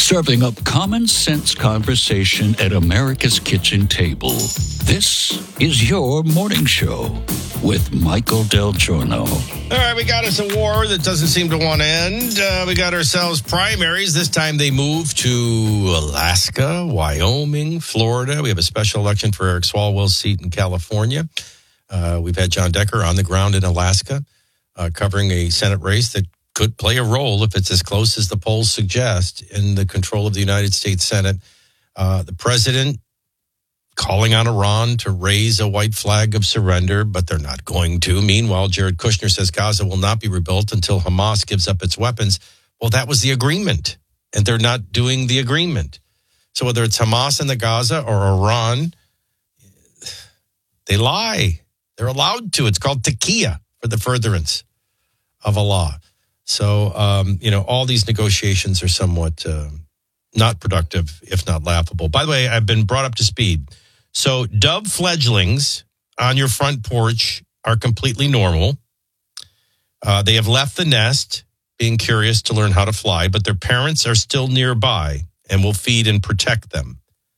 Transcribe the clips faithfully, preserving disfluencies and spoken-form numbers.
serving up common sense conversation at America's kitchen table. This is your morning show with Michael Del Giorno. All right, we got us a war that doesn't seem to want to end. Uh, we got ourselves primaries. This time they move to Alaska, Wyoming, Florida. We have a special election for Eric Swalwell's seat in California. Uh, we've had John Decker on the ground in Alaska uh, covering a Senate race that could play a role, if it's as close as the polls suggest, in the control of the United States Senate. Uh, the president calling on Iran to raise a white flag of surrender, but they're not going to. Meanwhile, Jared Kushner says Gaza will not be rebuilt until Hamas gives up its weapons. Well, that was the agreement, and they're not doing the agreement. So whether it's Hamas in the Gaza or Iran, they lie. They're allowed to. It's called taqiyya, for the furtherance of Allah. So, um, you know, all these negotiations are somewhat uh, not productive, if not laughable. By the way, I've been brought up to speed. So dove fledglings on your front porch are completely normal. Uh, they have left the nest, being curious to learn how to fly, but their parents are still nearby and will feed and protect them.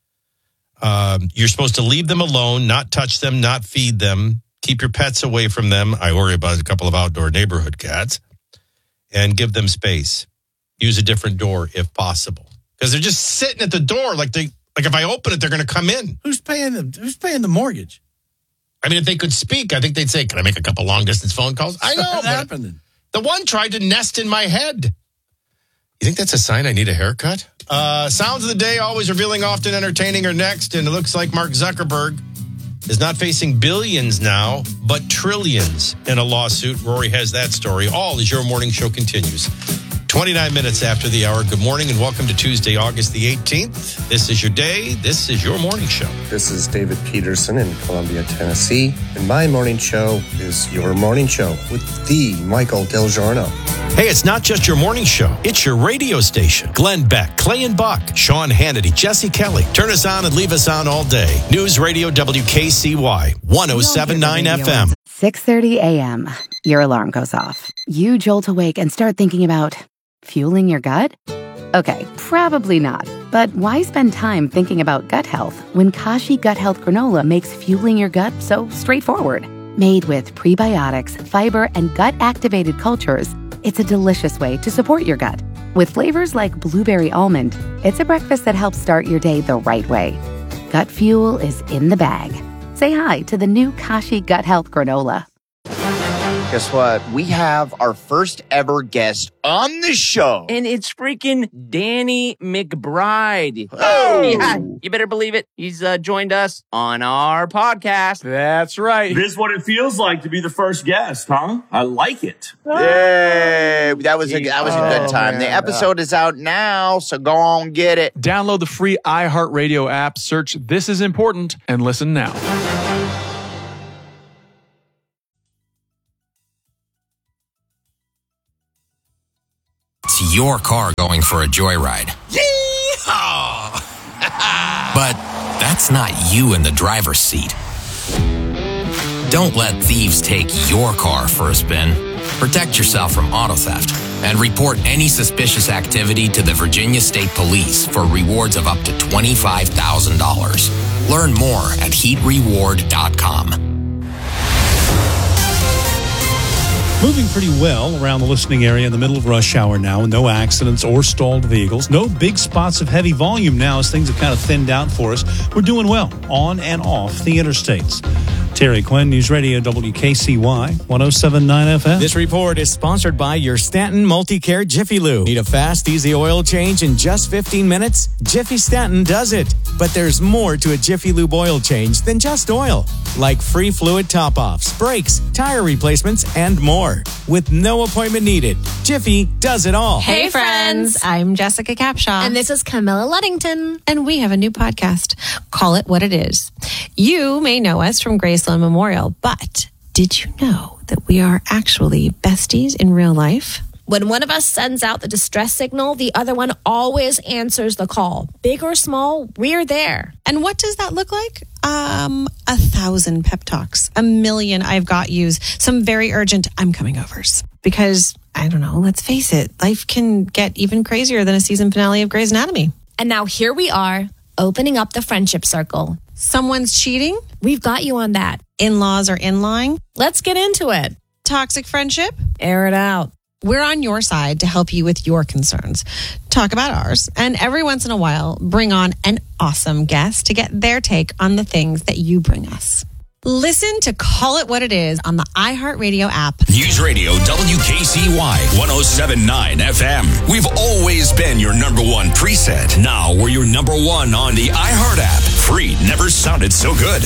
Um, you're supposed to leave them alone, not touch them, not feed them. Keep your pets away from them. I worry about a couple of outdoor neighborhood cats. And give them space. Use a different door if possible. Because they're just sitting at the door like they like if I open it, they're going to come in. Who's paying the Who's paying the mortgage? I mean, if they could speak, I think they'd say, "Can I make a couple long distance phone calls?" I know. What's happening? The one tried to nest in my head. You think that's a sign I need a haircut? Uh, sounds of the day, always revealing, often entertaining, are next. And it looks like Mark Zuckerberg is not facing billions now, but trillions in a lawsuit. Rory has that story. All as your morning show continues. twenty-nine minutes after the hour. Good morning and welcome to Tuesday, August the eighteenth. This is your day. This is your morning show. This is David Peterson in Columbia, Tennessee. And my morning show is your morning show with the Michael Del Giorno. Hey, it's not just your morning show. It's your radio station. Glenn Beck, Clay and Buck, Sean Hannity, Jesse Kelly. Turn us on and leave us on all day. News Radio W K C Y, one oh seven point nine F M. six thirty a.m. Your alarm goes off. You jolt awake and start thinking about fueling your gut? Okay, probably not. But why spend time thinking about gut health when Kashi Gut Health Granola makes fueling your gut so straightforward? Made with prebiotics, fiber, and gut-activated cultures, it's a delicious way to support your gut. With flavors like blueberry almond, it's a breakfast that helps start your day the right way. Gut fuel is in the bag. Say hi to the new Kashi Gut Health Granola. Guess what? We have our first ever guest on the show. And it's freaking Danny McBride. Oh! Yeah, you better believe it. He's uh, joined us on our podcast. That's right. This is what it feels like to be the first guest, huh? I like it. Yay! That was a that was a good time. Oh, the man. episode is out now, so go on get it. Download the free iHeartRadio app, search This Is Important, and listen now. It's your car going for a joyride. Yeehaw! But that's not you in the driver's seat. Don't let thieves take your car for a spin. Protect yourself from auto theft and report any suspicious activity to the Virginia State Police for rewards of up to twenty-five thousand dollars. Learn more at heat reward dot com. Moving pretty well around the listening area in the middle of rush hour now. No accidents or stalled vehicles. No big spots of heavy volume now as things have kind of thinned out for us. We're doing well on and off the interstates. Terry Quinn, News Radio W K C Y, one oh seven point nine F M. This report is sponsored by your Stanton Multicare Jiffy Lube. Need a fast, easy oil change in just fifteen minutes? Jiffy Stanton does it. But there's more to a Jiffy Lube oil change than just oil. Like free fluid top-offs, brakes, tire replacements, and more. With no appointment needed, Jiffy does it all. Hey, friends. I'm Jessica Capshaw. And this is Camilla Luddington. And we have a new podcast. Call it what it is. You may know us from Graceland Memorial, but did you know that we are actually besties in real life? When one of us sends out the distress signal, the other one always answers the call. Big or small, we're there. And what does that look like? Um, a thousand pep talks, a million I've got yous, some very urgent I'm coming overs. Because I don't know, let's face it, life can get even crazier than a season finale of Grey's Anatomy. And now here we are, opening up the friendship circle. Someone's cheating? We've got you on that. In-laws are in-lying? Let's get into it. Toxic friendship? Air it out. We're on your side to help you with your concerns. Talk about ours. And every once in a while, bring on an awesome guest to get their take on the things that you bring us. Listen to Call It What It Is on the iHeartRadio app. News Radio W K C Y one oh seven point nine F M. We've always been your number one preset. Now we're your number one on the iHeart app. Free never sounded so good.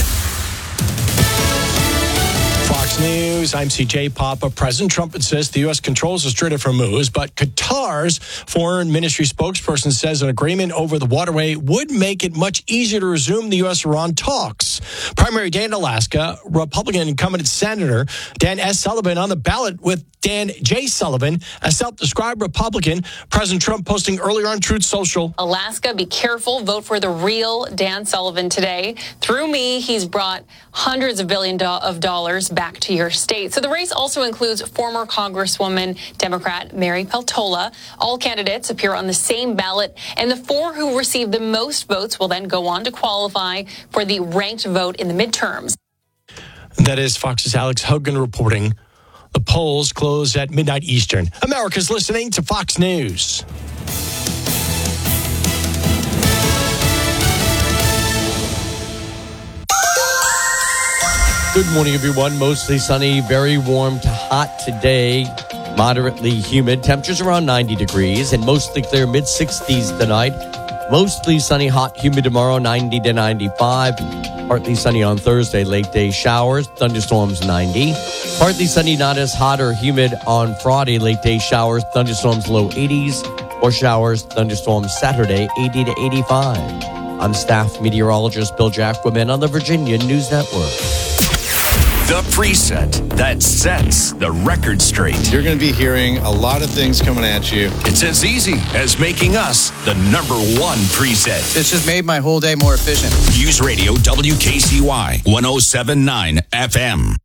Fox News, I'm C J Papa. President Trump insists the U S controls the Strait of Hormuz, but Qatar's foreign ministry spokesperson says an agreement over the waterway would make it much easier to resume the U S-Iran talks. Primary day in Alaska, Republican incumbent Senator Dan S. Sullivan on the ballot with Dan J. Sullivan, a self-described Republican. President Trump posting earlier on Truth Social. Alaska, be careful. Vote for the real Dan Sullivan today. Through me, he's brought hundreds of billions of dollars back to your state. So the race also includes former Congresswoman Democrat Mary Peltola. All candidates appear on the same ballot, and the four who receive the most votes will then go on to qualify for the ranked vote in the midterms. That is Fox's Alex Hogan reporting. The polls close at midnight Eastern. America's listening to Fox News. Good morning, everyone. Mostly sunny, very warm to hot today. Moderately humid. Temperatures around ninety degrees and mostly clear, mid sixties tonight. Mostly sunny, hot, humid tomorrow, ninety to ninety-five. Partly sunny on Thursday, late day showers, thunderstorms ninety. Partly sunny, not as hot or humid on Friday, late day showers, thunderstorms low eighties. Or showers, thunderstorms Saturday, eighty to eighty-five. I'm staff meteorologist Bill Jacquemin on the Virginia News Network. The preset that sets the record straight. You're going to be hearing a lot of things coming at you. It's as easy as making us the number one preset. This just made my whole day more efficient. News Radio W K C Y one oh seven point nine F M.